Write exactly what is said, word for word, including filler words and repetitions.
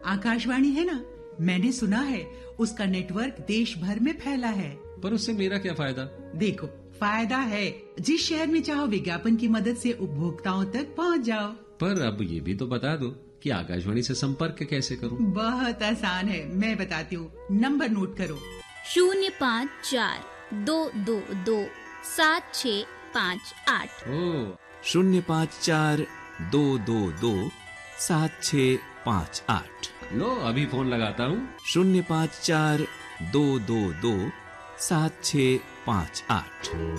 आकाशवाणी है ना, मैंने सुना है उसका नेटवर्क देश भर में फैला है। पर उससे मेरा क्या फायदा? देखो, फायदा है, जिस शहर में चाहो विज्ञापन की मदद से उपभोक्ताओं तक पहुंच जाओ। पर अब ये भी तो बता दो कि आकाशवाणी से संपर्क कैसे करूं? बहुत आसान है, मैं बताती हूँ। नंबर नोट करो, शून्य पाँच चार दो दो दो सात छ पाँच आठ। ओ, शून्य पाँच चार दो दो दो सात छ पाँच आठ। लो अभी फोन लगाता हूँ। शून्य पाँच चार दो दो दो सात छ पाँच आठ।